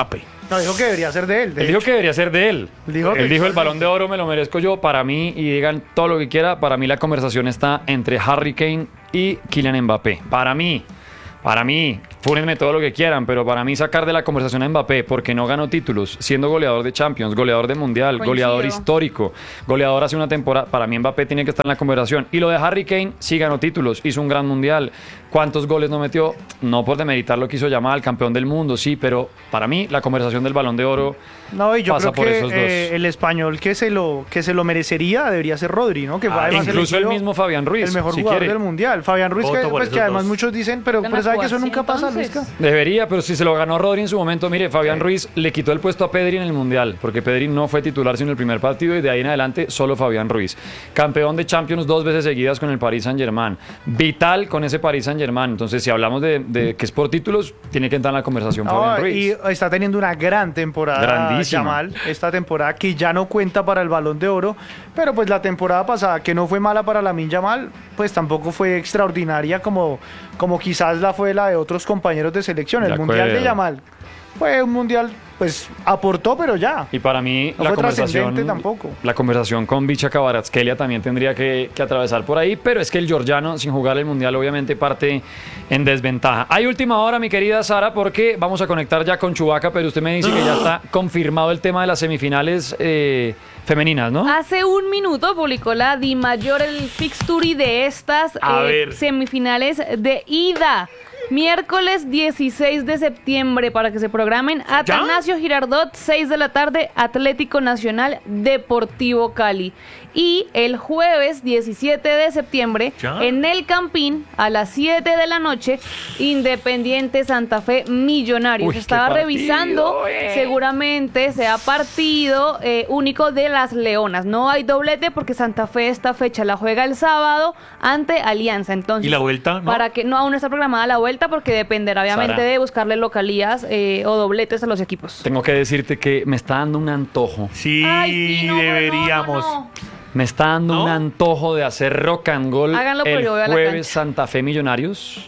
No, dijo que debería ser de él. de
Él dijo
hecho.
que debería ser de él.
Dijo
él
que-
dijo el Balón de Oro me lo merezco yo para mí y digan todo lo que quiera. Para mí la conversación está entre Harry Kane y Kylian Mbappé. Para mí, para mí, fúnenme todo lo que quieran, pero para mí sacar de la conversación a Mbappé porque no ganó títulos, siendo goleador de Champions, goleador de Mundial,
Coincido.
goleador histórico, goleador hace una temporada, para mí Mbappé tiene que estar en la conversación. Y lo de Harry Kane, sí ganó títulos, hizo un gran Mundial. ¿Cuántos goles no metió? No por demeritar lo que hizo Yamal, campeón del mundo, sí, pero para mí la conversación del Balón de Oro
No, y yo
pasa
creo
por
que
esos dos.
eh, el español que se lo que se lo merecería debería ser Rodri, ¿no? Que fue
Ah,
además
incluso el
elegido
mismo Fabián Ruiz,
el mejor
si
jugador
quiere.
del mundial. Fabián Ruiz,
Voto
que,
por
pues,
esos
que además
dos.
muchos dicen, pero,
Gana
pero ¿sabe que eso
Cuasi,
nunca pasa,
entonces.
Luisca?
Debería, pero si se lo ganó Rodri en su momento, mire, Fabián Ruiz le quitó el puesto a Pedri en el Mundial, porque Pedri no fue titular sino el primer partido y de ahí en adelante solo Fabián Ruiz. Campeón de Champions dos veces seguidas con el Paris Saint-Germain. Vital con ese Paris Saint-Germain. Entonces, si hablamos de, de que es por títulos, tiene que entrar en la conversación
No,
Fabián Ruiz.
y está teniendo una gran temporada
Grandísima.
Yamal, esta temporada que ya no cuenta para el Balón de Oro, pero pues la temporada pasada que no fue mala para Lamine Yamal, pues tampoco fue extraordinaria como, como quizás la fue la de otros compañeros de selección. El
De
Mundial de
acuerdo.
Yamal fue un mundial, pues aportó, pero ya.
Y para mí
No
la
fue
conversación
trascendente tampoco.
la conversación con Vicha Kvaratskhelia también tendría que, que atravesar por ahí, pero es que el georgiano sin jugar el mundial obviamente parte en desventaja. Hay última hora, mi querida Sara, porque vamos a conectar ya con Chubaca, pero usted me dice que ya está confirmado el tema de las semifinales eh, femeninas, ¿no?
Hace un minuto publicó la Di Mayor el fixture de estas
A
eh,
ver.
semifinales de ida. Miércoles dieciséis de septiembre para que se programen. Atanasio Girardot, seis de la tarde, Atlético Nacional, Deportivo Cali. Y el jueves diecisiete de septiembre,
¿Ya?
en el Campín, a las siete de la noche, Independiente Santa Fe Millonarios.
Uy, qué
Estaba
partido,
revisando,
eh.
seguramente sea partido eh, único de las Leonas. No hay doblete porque Santa Fe esta fecha la juega el sábado ante Alianza. Entonces,
¿Y la vuelta, no?
Para que no, aún no está programada la vuelta porque dependerá obviamente
Sara.
de buscarle localías eh, o dobletes a los equipos.
Tengo que decirte que me está dando un antojo.
Sí,
Ay, sí, no, no,
deberíamos.
no, no.
Me está dando
¿No?
un antojo de hacer rock and roll
Háganlo, pero
el
yo voy a la
jueves
cancha.
Santa Fe Millonarios.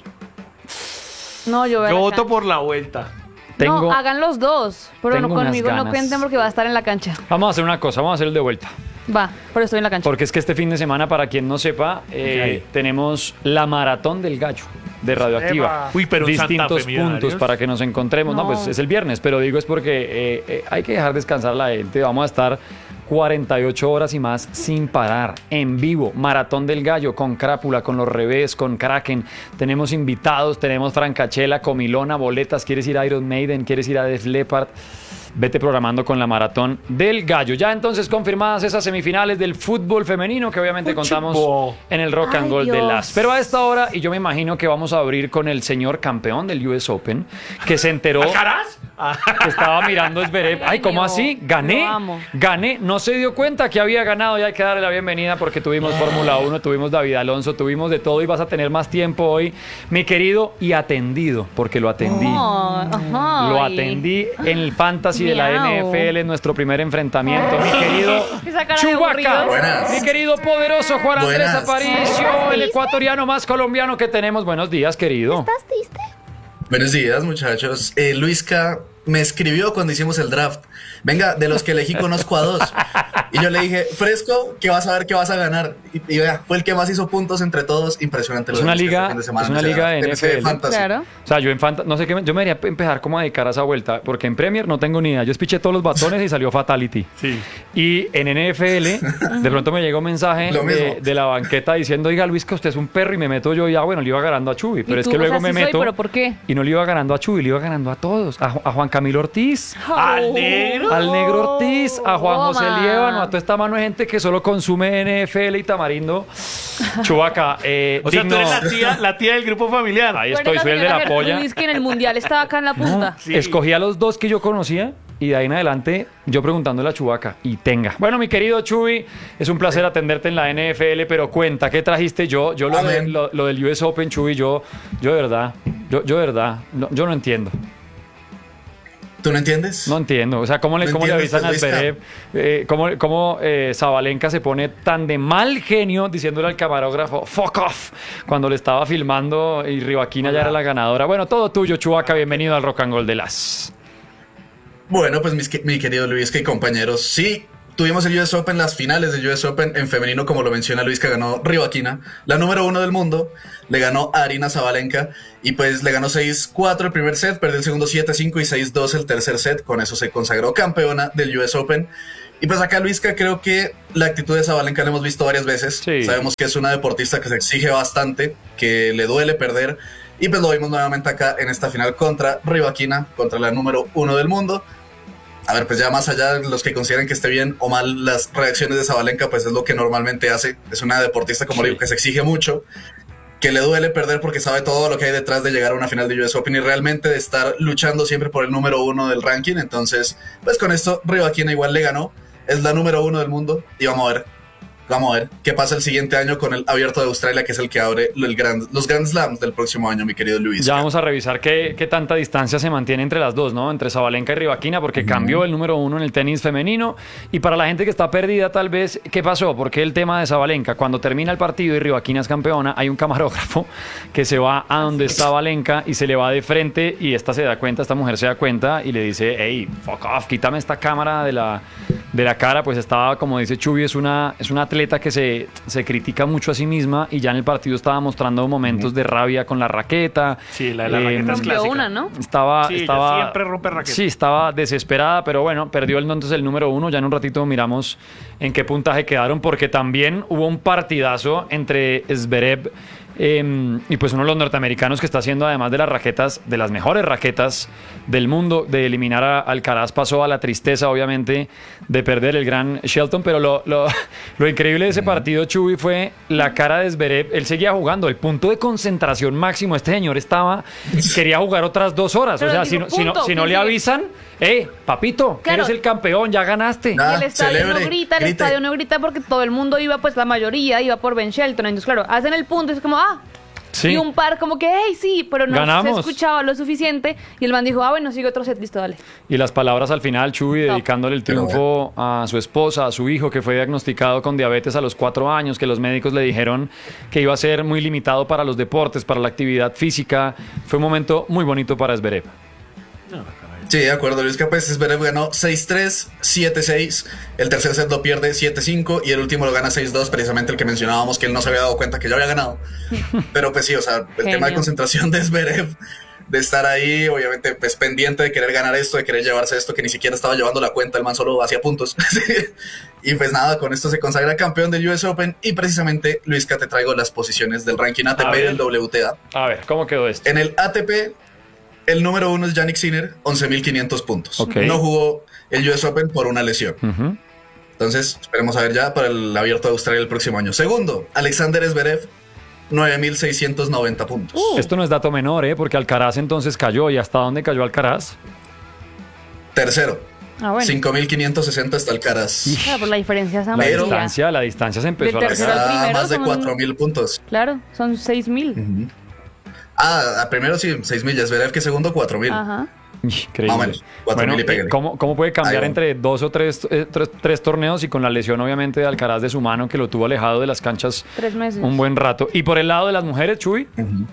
No, yo, voy a
Yo
la
voto
cancha.
por la vuelta.
Tengo,
No, hagan los dos, pero no,
tengo unas
conmigo no
ganas.
cuenten porque va a estar en la cancha.
Vamos a hacer una cosa, vamos a hacer el de vuelta.
Va, pero estoy en la cancha.
Porque es que este fin de semana, para quien no sepa, eh,
Ok.
tenemos la Maratón del Gallo de Radioactiva.
Epa.
Uy, pero en Santa
Distintos
Fe Millonarios.
puntos para que nos encontremos. No.
No.
pues es el viernes, pero digo es porque eh, eh, hay que dejar descansar a la gente. Vamos a estar cuarenta y ocho horas y más sin parar, en vivo. Maratón del Gallo con Crápula, con Los Revés, con Kraken. Tenemos invitados, tenemos Francachela, Comilona, boletas. ¿Quieres ir a Iron Maiden? ¿Quieres ir a Def Leppard? Vete programando con la Maratón del Gallo. Ya entonces confirmadas esas semifinales del fútbol femenino que obviamente contamos
Fútbol.
en el Rock and
Ay,
Roll de
Dios.
las. Pero a esta hora, y yo me imagino que vamos a abrir con el señor campeón del U S Open, que se enteró
¿Caras?
que estaba mirando Zverev. Ay, ¿cómo
Genio.
así? Gané,
Lo amo.
gané. No se dio cuenta que había ganado y hay que darle la bienvenida porque tuvimos Fórmula uno, tuvimos David Alonso, tuvimos de todo y vas a tener más tiempo hoy, mi querido, y atendido, porque lo atendí.
Oh, ajá,
Lo
y-
atendí en el Fantasy de la
Miau.
N F L, en nuestro primer enfrentamiento. Mi querido
Esa cara de
Chubaca,
aburrido.
Buenas.
mi querido poderoso Juan Andrés
Buenas.
Aparicio, el ecuatoriano más colombiano que tenemos. Buenos días, querido.
Buenos días, muchachos. Eh, Luisca me escribió cuando hicimos el draft. Venga, de los que elegí conozco a dos. Y yo le dije, Fresco, que vas a ver que vas a ganar. Y, y vea, fue el que más hizo puntos entre todos. Impresionante. lo
Es
de
una
Luisca
liga-
este fin de semana
es una
en ese
liga
draft,
de
en ese
N F L.
fantasy.
Claro.
O sea, yo en Fanta, no sé qué, me- yo me debería empezar como a dedicar a esa vuelta, porque en Premier no tengo ni idea. Yo espiché todos los batones y salió Fatality.
Sí.
Y en N F L, de pronto me llegó un mensaje
Lo
de,
mismo.
de la banqueta diciendo, oiga Luis, que usted es un perro, y me meto yo, y ah, bueno, le iba ganando a Chubi. Pero
¿Y
es
tú?
que
O
luego
sea,
me
sí soy,
meto.
¿pero por qué?
Y no le iba ganando a Chubi, le iba ganando a todos. A, Ju- a Juan Camilo Ortiz.
Al negro.
Al Negro Ortiz, a Juan
Toma.
José Liévano, a toda esta mano de gente que solo consume N F L y tamarindo. Chubaca, eh,
O sea,
digno-
tú eres la tía, la tía del grupo familiar.
Ahí
Tú
estoy,
eres
soy el de
señora
la polla.
Gertrudis que en el mundial estaba acá en la punta.
Sí.
Escogí a los dos que yo conocía y de ahí en adelante yo preguntándole a Chubaca y tenga. Bueno, mi querido Chubi, es un placer atenderte en la N F L, pero cuenta, ¿qué trajiste? Yo, yo lo, de-
Amén.
lo, lo del U S Open, Chubi, yo, yo de verdad, yo, yo de verdad, no- yo no entiendo.
¿Tú no entiendes?
No entiendo. O sea, ¿cómo le,
No
cómo le
entiendes,
avisan a
pues, Luisca.
Zverev? Eh, ¿Cómo, cómo eh, Zabalenka se pone tan de mal genio diciéndole al camarógrafo fuck off cuando le estaba filmando y Rivaquina ya era la ganadora? Bueno, todo tuyo, Chubaca. Bienvenido al Rock and Roll de las.
Bueno, pues mis, mi querido Luis, que compañeros, sí, tuvimos el U S Open, las finales del U S Open en femenino, como lo menciona Luis, que ganó Rybakina, la número uno del mundo, le ganó a Aryna Sabalenka y pues le ganó seis cuatro el primer set, perdió el segundo siete cinco y seis dos el tercer set, con eso se consagró campeona del U S Open. Y pues acá, Luisca, creo que la actitud de Sabalenka la hemos visto varias veces.
Sí.
Sabemos que es una deportista que se exige bastante, que le duele perder. Y pues lo vimos nuevamente acá en esta final contra Rybakina, contra la número uno del mundo. A ver, pues ya más allá de los que consideren que esté bien o mal las reacciones de Sabalenka, pues es lo que normalmente hace. Es una deportista, como
Sí.
digo, que se exige mucho, que le duele perder porque sabe todo lo que hay detrás de llegar a una final de U S Open y realmente de estar luchando siempre por el número uno del ranking. Entonces, pues con esto Rybakina igual le ganó. Es la número uno del mundo y vamos a ver, vamos a ver qué pasa el siguiente año con el Abierto de Australia, que es el que abre el grand, los Grand Slams del próximo año, mi querido Luis.
Ya vamos a revisar qué, qué tanta distancia se mantiene entre las dos, ¿no? Entre Sabalenka y Rybakina, porque uh-huh. cambió el número uno en el tenis femenino. Y para la gente que está perdida, tal vez, ¿qué pasó? Porque el tema de Sabalenka, cuando termina el partido y Rybakina es campeona, hay un camarógrafo que se va a donde está Sabalenka y se le va de frente y esta se da cuenta, esta mujer se da cuenta y le dice, hey, fuck off, quítame esta cámara de la, de la cara. Pues estaba, como dice Chuy, es una, es una atleta que se, se critica mucho a sí misma y ya en el partido estaba mostrando momentos uh-huh. de rabia con la raqueta.
Sí, la de la
eh,
raqueta es clásica.
una, ¿no?
Estaba,
sí,
estaba,
siempre rompe raqueta.
Sí, estaba desesperada, pero bueno, perdió el, entonces el número uno. Ya en un ratito miramos en qué puntaje quedaron, porque también hubo un partidazo entre Zverev Eh, y pues uno de los norteamericanos que está haciendo, además de las raquetas, de las mejores raquetas del mundo, de eliminar a Alcaraz, pasó a la tristeza, obviamente, de perder el gran Shelton. Pero lo, lo, lo increíble de ese partido, Chuy, fue la cara de Zverev. Él seguía jugando, el punto de concentración máximo. Este señor estaba, quería jugar otras dos horas.
Pero
o sea,
digo,
si no, si no,
punto,
si no
que
le
sigue.
avisan, eh, papito,
Claro.
eres el campeón, ya ganaste.
Ah,
Y el estadio
celebre,
no grita, el
grite.
estadio no grita porque todo el mundo iba, pues la mayoría iba por Ben Shelton. Entonces, claro, hacen el punto y es como, ah.
Sí.
Y un par como que, hey, sí, pero no
Ganamos.
se escuchaba lo suficiente. Y el man dijo, ah, bueno, sigue otro set, listo, dale.
Y las palabras al final, Chuy,
No.
dedicándole el triunfo a su esposa, a su hijo, que fue diagnosticado con diabetes a los cuatro años, que los médicos le dijeron que iba a ser muy limitado para los deportes, para la actividad física. Fue un momento muy bonito para Zverev.
Sí, de acuerdo, Luis, que pues Zverev ganó seis tres, siete seis, el tercer set lo pierde siete cinco y el último lo gana seis dos, precisamente el que mencionábamos, que él no se había dado cuenta que ya había ganado. Pero pues sí, o sea, el
Genio.
tema de concentración de Zverev, de estar ahí, obviamente, pues pendiente de querer ganar esto, de querer llevarse esto, que ni siquiera estaba llevando la cuenta, el man solo hacía puntos. Y pues nada, con esto se consagra campeón del U S Open y precisamente, Luisca, te traigo las posiciones del ranking A T
A
P y
ver.
del W T A.
A ver, ¿cómo quedó esto?
En el A T P, el número uno es Jannik Sinner, once mil quinientos puntos.
Ok.
No jugó el U S Open por una lesión.
Uh-huh.
Entonces, esperemos a ver ya para el Abierto de Australia el próximo año. Segundo, Alexander Zverev, nueve mil seiscientos noventa puntos.
Uh.
Esto no es dato menor, ¿eh? Porque Alcaraz entonces cayó. ¿Y hasta dónde cayó Alcaraz?
Tercero,
Ah, bueno.
cinco mil quinientos sesenta hasta Alcaraz.
Claro, por la diferencia es
La
Pero-
amplia.
distancia, la distancia se empezó
Del
a
tercero
alargar.
al
Está
primero
más de
son-
cuatro mil puntos.
Claro, son seis mil.
Ujú. Ah, a primero sí, seis mil, ya Zverev que segundo cuatro mil.
Ajá.
Increíble.
Más o menos, cuatro
Bueno,
mil y pégale.
¿cómo, ¿Cómo puede cambiar
Ahí va.
entre dos o tres, eh, tres, tres torneos y con la lesión, obviamente, de Alcaraz de su mano, que lo tuvo alejado de las canchas
Tres meses.
un buen rato? Y por el lado de las mujeres, Chuy,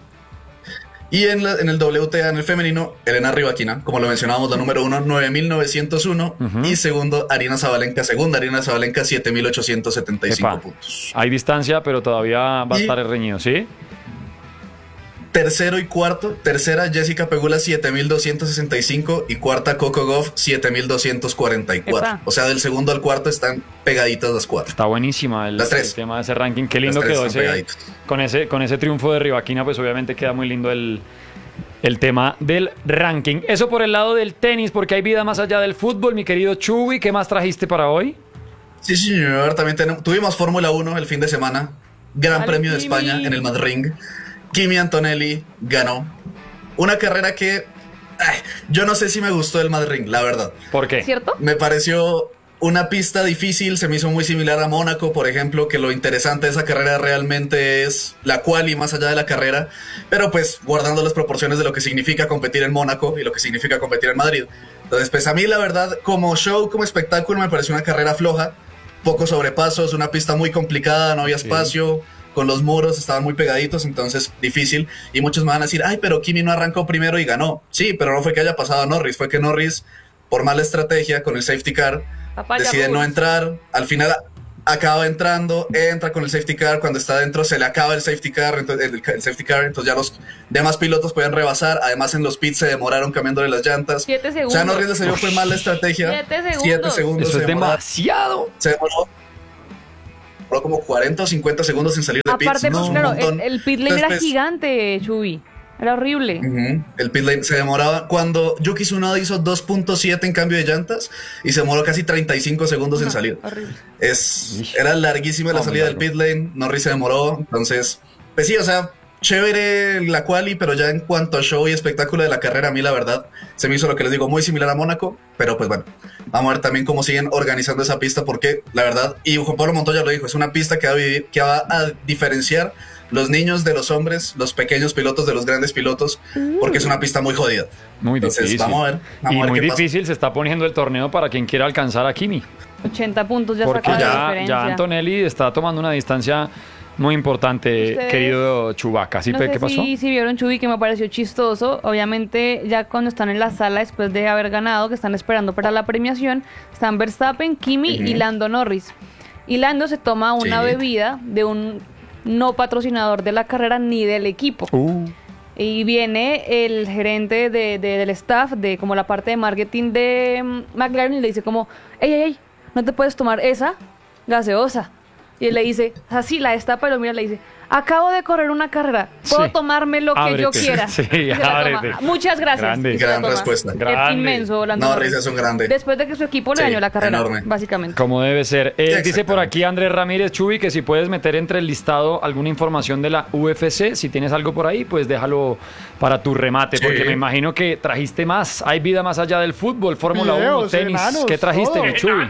Y en, la- en el W T A, en el femenino, Elena Rybakina, como lo mencionábamos, la número uno, nueve mil novecientos uno.
Ujú.
Y segundo, Aryna Sabalenka, segunda Aryna Sabalenka, siete mil ochocientos setenta y cinco
epa,
puntos.
hay distancia, pero todavía va a
Y-
estar reñido, ¿sí?
Tercero y cuarto, tercera Jessica Pegula, siete mil doscientos sesenta y cinco. Y cuarta Coco Gauff, siete mil doscientos cuarenta y cuatro.
Epa.
O sea, del segundo al cuarto están pegaditas las cuatro.
Está buenísima el,
Las tres.
el tema de ese ranking. Qué lindo
Las tres
quedó
están
ese,
pegaditas.
con ese con ese triunfo de Rybakina, pues obviamente queda muy lindo el, el tema del ranking. Eso por el lado del tenis, porque hay vida más allá del fútbol, mi querido Chuy. ¿Qué más trajiste para hoy?
Sí, señor. También tenemos, tuvimos Fórmula uno el fin de semana. Gran
Al
Premio de
Kimi.
España en el Madrid. Kimi Antonelli ganó. Una carrera que ay, yo no sé si me gustó el Madrid, la verdad.
¿Por qué?
¿Cierto?
Me pareció una pista difícil, se me hizo muy similar a Mónaco, por ejemplo, que lo interesante de esa carrera realmente es la quali más allá de la carrera, pero pues guardando las proporciones de lo que significa competir en Mónaco y lo que significa competir en Madrid. Entonces, pues a mí la verdad, como show, como espectáculo, me pareció una carrera floja, pocos sobrepasos, una pista muy complicada, no había espacio, con los muros estaban muy pegaditos, entonces difícil, y muchos me van a decir, ay, pero Kimi no arrancó primero y ganó. Sí, pero no fue que haya pasado a Norris, fue que Norris por mala estrategia con el safety car,
Papaya
decide
rules.
no entrar, al final acaba entrando, entra con el safety car, cuando está dentro se le acaba el safety car, entonces, el, el safety car, entonces ya los demás pilotos pueden rebasar, además en los pits se demoraron cambiándole las llantas.
Siete
O
segundos.
sea, Norris le salió fue mala estrategia.
Siete segundos.
Siete segundos.
Eso
se
es
demoró-
demasiado.
Se demoró, demoró como cuarenta o cincuenta segundos en salir de pits.
Aparte,
¿no?
pues
Un
claro, el,
montón.
el pit lane
Entonces,
era
pues,
gigante, Chubi. Era horrible.
Ujú. El pit lane se demoraba. Cuando Yuki Tsunoda hizo dos punto siete en cambio de llantas y se demoró casi treinta y cinco segundos en salir.
Horrible.
Es, era larguísima la
Oh,
salida del
muy
pit lane. Norris se demoró. Entonces, pues sí, o sea, chévere la quali, pero ya en cuanto a show y espectáculo de la carrera, a mí la verdad se me hizo lo que les digo, muy similar a Mónaco. Pero pues bueno, vamos a ver también cómo siguen organizando esa pista, porque la verdad, y Juan Pablo Montoya lo dijo, es una pista que va a, vivir- que va a diferenciar los niños de los hombres, los pequeños pilotos de los grandes pilotos, porque es una pista muy jodida.
Muy
Entonces,
difícil.
vamos a ver. Vamos
y
a ver
muy
qué pasa.
difícil se está poniendo el torneo para quien quiera alcanzar a Kimi.
ochenta puntos ya
Porque
saca la
ya,
diferencia.
ya Antonelli está tomando una distancia muy importante,
Ustedes-
querido Chubaca. ¿Sí,
no
pe-
sé
qué pasó?
Si, si vieron Chubi, que me pareció chistoso. Obviamente, ya cuando están en la sala, después de haber ganado, que están esperando para la premiación, están Verstappen, Kimi y Lando Norris. Y Lando se toma una
Sí.
bebida de un no patrocinador de la carrera ni del equipo.
Uh,
Y viene el gerente de, de- del staff, de como la parte de marketing de mm, McLaren, y le dice como, ey, ey, ey, no te puedes tomar esa gaseosa. Y él le dice, así la destapa y lo mira y le dice, acabo de correr una carrera, puedo
Sí.
tomarme lo que yo
Ábrete.
quiera.
Sí,
Y se la toma.
ábrete.
Muchas gracias.
Grande.
Y se la
Gran
toma.
respuesta.
Es
Grande.
inmenso, Lando
Norris
Norris.
es un grande.
Después de que su equipo le
Sí,
dañó la carrera,
enorme.
básicamente.
como debe ser. Eh,
Exactamente.
dice por aquí Andrés Ramírez, Chubi, que si puedes meter entre el listado alguna información de la U F C, si tienes algo por ahí, pues déjalo para tu remate,
Sí.
porque me imagino que trajiste más. Hay vida más allá del fútbol, Fórmula uno,
Videos,
tenis.
enanos,
¿Qué trajiste,
todo.
mi Chubi?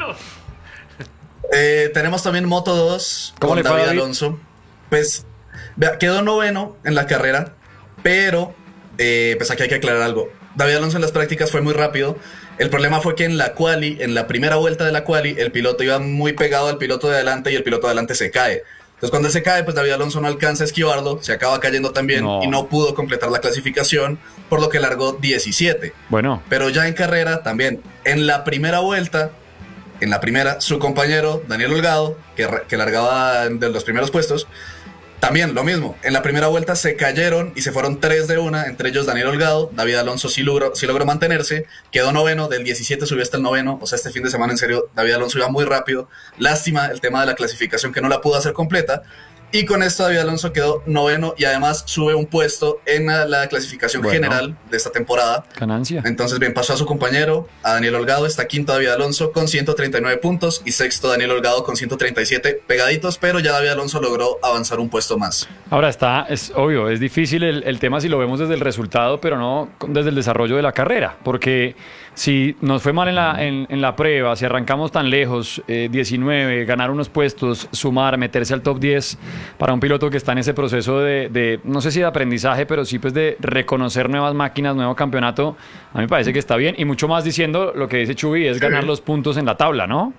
Eh, tenemos también Moto dos
¿Cómo
con
le fue a
David
David?
Alonso. Pues vea, quedó noveno en la carrera, pero eh, pues aquí hay que aclarar algo. David Alonso en las prácticas fue muy rápido. El problema fue que en la quali, en la primera vuelta de la quali, el piloto iba muy pegado al piloto de adelante y el piloto de adelante se cae. Entonces cuando él se cae, pues David Alonso no alcanza a esquivarlo, se acaba cayendo también
No.
y no pudo completar la clasificación, por lo que largó diecisiete.
Bueno,
Pero ya en carrera también, en la primera vuelta, en la primera, su compañero Daniel Holgado, que, ra- que largaba de los primeros puestos, también lo mismo. En la primera vuelta se cayeron y se fueron tres de una, entre ellos Daniel Holgado. David Alonso sí logró, sí logró mantenerse, quedó noveno, del diecisiete subió hasta el noveno. O sea, este fin de semana, en serio, David Alonso iba muy rápido. Lástima el tema de la clasificación, que no la pudo hacer completa. Y con esto David Alonso quedó noveno y además sube un puesto en la, la clasificación
Bueno.
general de esta temporada.
ganancia.
Entonces, bien, pasó a su compañero, a Daniel Holgado, está quinto David Alonso con ciento treinta y nueve puntos y sexto Daniel Holgado con ciento treinta y siete, pegaditos, pero ya David Alonso logró avanzar un puesto más.
Ahora está, es obvio, es difícil el, el tema si lo vemos desde el resultado, pero no con- desde el desarrollo de la carrera, porque si nos fue mal en la, en, en la prueba, si arrancamos tan lejos, eh, diecinueve, ganar unos puestos, sumar, meterse al top diez, para un piloto que está en ese proceso de, de, no sé si de aprendizaje, pero sí pues de reconocer nuevas máquinas, nuevo campeonato, a mí me parece que está bien, y mucho más diciendo lo que dice Chubi, es ganar los puntos en la tabla, ¿no?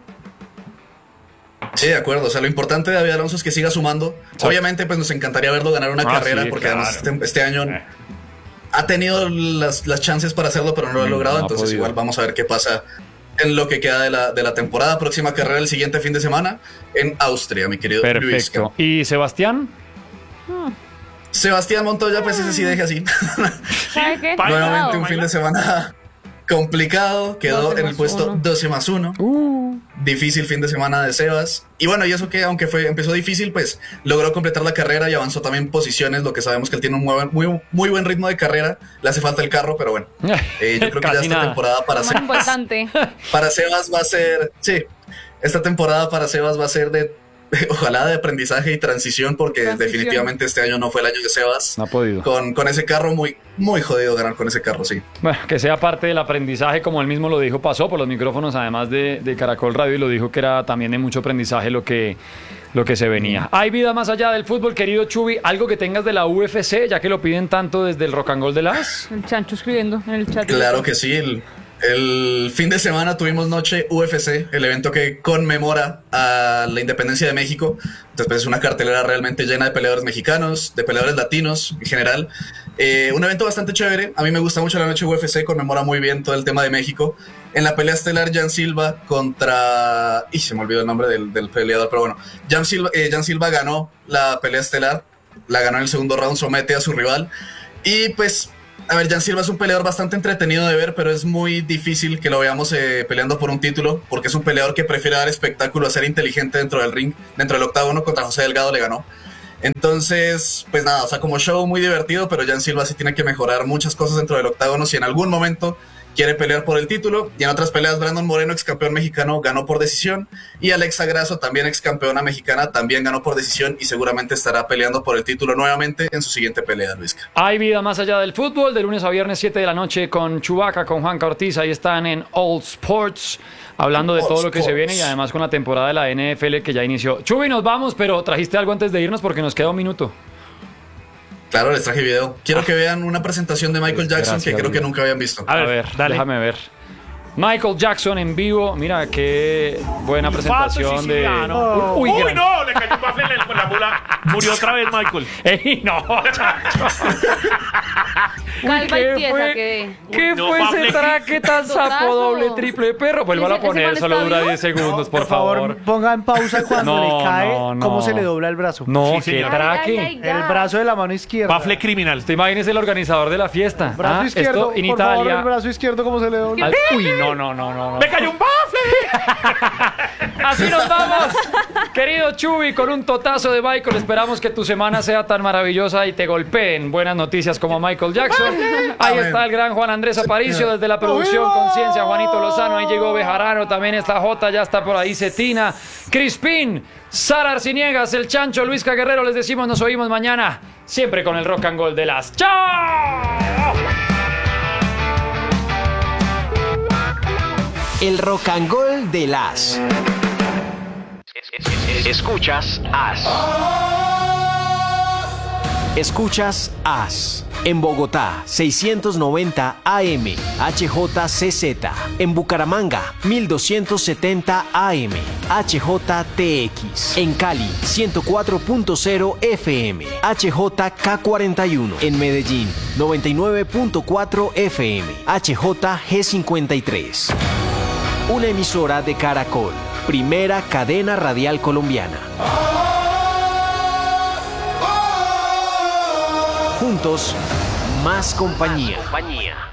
Sí, de acuerdo. O sea, lo importante de David Alonso es que siga sumando.
Sí.
Obviamente, pues nos encantaría verlo ganar una
Ah,
carrera,
sí,
porque
claro.
además este, este año
Eh.
ha tenido las, las chances para hacerlo, pero no lo ha
Mm,
logrado.
no ha
Entonces,
podido.
igual vamos a ver qué pasa en lo que queda de la, de la temporada. Próxima carrera el siguiente fin de semana en Austria, mi querido Luis.
Perfecto. ¿Y Sebastián?
Sebastián Montoya, pues ese sí deje así.
¿Sabe qué?
Pa-
Nuevamente un
Cuidado.
fin de semana complicado. Quedó
doce
en el
más
puesto
uno.
doce más uno. Difícil fin de semana de Sebas. Y bueno, y eso que aunque fue empezó difícil, pues logró completar la carrera y avanzó también posiciones, lo que sabemos que él tiene un muy, buen- muy, muy buen ritmo de carrera. Le hace falta el carro, pero bueno. Eh, yo creo que ya
Casi
esta
nada.
temporada para
Lo más
Sebas,
importante.
para Sebas va a ser... Sí, esta temporada para Sebas va a ser de... Ojalá de aprendizaje y transición, porque
Transición.
definitivamente este año no fue el año de Sebas.
No ha podido.
Con, con ese carro muy, muy jodido ganar con ese carro, sí.
Bueno, que sea parte del aprendizaje, como él mismo lo dijo, pasó por los micrófonos, además de, de Caracol Radio, y lo dijo que era también de mucho aprendizaje lo que, lo que se venía. ¿Hay vida más allá del fútbol, querido Chubi? ¿Algo que tengas de la U F C, ya que lo piden tanto desde el Rock and Roll de las?
El chancho escribiendo en el chat.
Claro que sí, el, El fin de semana tuvimos noche U F C, el evento que conmemora a la independencia de México. Entonces pues, es una cartelera realmente llena de peleadores mexicanos, de peleadores latinos en general. Eh, un evento bastante chévere. A mí me gusta mucho la noche U F C, conmemora muy bien todo el tema de México. En la pelea estelar, Jan Silva contra... Y se me olvidó el nombre del, del peleador, pero bueno. Jan Silva, eh, Jan Silva ganó la pelea estelar, la ganó en el segundo round, somete a su rival. Y pues... A ver, Jan Silva es un peleador bastante entretenido de ver, pero es muy difícil que lo veamos eh, peleando por un título, porque es un peleador que prefiere dar espectáculo a ser inteligente dentro del ring, dentro del octágono. Contra José Delgado le ganó. Entonces, pues nada, o sea, como show muy divertido, pero Jan Silva sí tiene que mejorar muchas cosas dentro del octágono si en algún momento quiere pelear por el título. Y en otras peleas, Brandon Moreno, ex campeón mexicano, ganó por decisión. Y Alexa Grasso, también ex campeona mexicana, también ganó por decisión y seguramente estará peleando por el título nuevamente en su siguiente pelea, Luisca.
Hay vida más allá del fútbol, de lunes a viernes, siete de la noche, con Chubaca, con Juanca Ortiz. Ahí están en All Sports, hablando de
All
todo lo que se
Sports.
viene y además con la temporada de la N F L que ya inició. Chubi, nos vamos, pero trajiste algo antes de irnos porque nos queda un minuto.
Claro, les traje video. Quiero que vean una presentación de Michael Jackson
Gracias,
que creo que
Luis.
nunca habían visto.
A
A
ver,
ver,
dale.
déjame ver. Michael Jackson en vivo, mira qué buena presentación de...
siciliano.
Uy,
Uy,
gran-
no, le cayó un bafle en el- con la mula. Murió otra vez Michael.
¡Ey, no, chacho!
Calva y tiesa
fue,
quedé.
¿Qué
Uy, no,
fue
Pablo,
ese traque tan sapo
Totazo.
doble, triple perro? Vuelvan a
¿Ese- ese
poner,
man
solo
está
dura
vivo?
diez segundos, por,
Por favor, ponga en pausa cuando
No,
le cae
no, no.
cómo se le dobla el brazo.
No,
Sí,
qué
señor.
traque.
Ay, ay, ay.
El brazo de la mano izquierda.
Bafle criminal.
Usted imagínese el organizador de la fiesta.
Brazo
Ah,
izquierdo,
esto en
por favor,
Italia.
el brazo izquierdo cómo se le dobla.
Al- Uy, no, no, no, no. no.
¡Me cayó un bafle!
Así nos vamos, querido Chubi, con un totazo de Michael. Esperamos que tu semana sea tan maravillosa y te golpeen buenas noticias como Michael Jackson. Ahí
Amén.
está el gran Juan Andrés Aparicio desde la producción Conciencia, Juanito Lozano, ahí llegó Bejarano, también está Jota, ya está por ahí Cetina, Crispín, Sara Arciniegas, el Chancho, Luisca Guerrero. Les decimos, nos oímos mañana, siempre con el rock and roll de las. ¡Chao!
El rock and roll de las. Escuchas As. Escuchas As. En Bogotá, seiscientos noventa A M, H J C Z. En Bucaramanga, mil doscientos setenta A M, H J T X. En Cali, ciento cuatro punto cero F M, H J K cuarenta y uno. En Medellín, noventa y nueve punto cuatro F M, H J G cincuenta y tres. Una emisora de Caracol, primera cadena radial colombiana. Juntos, más compañía.